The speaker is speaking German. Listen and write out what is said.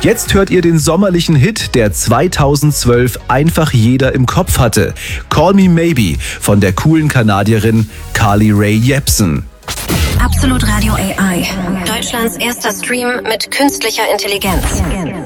Jetzt hört ihr den sommerlichen Hit, der 2012 einfach jeder im Kopf hatte. Call Me Maybe von der coolen Kanadierin Carly Rae Jepsen. Absolut Radio AI. Deutschlands erster Stream mit künstlicher Intelligenz.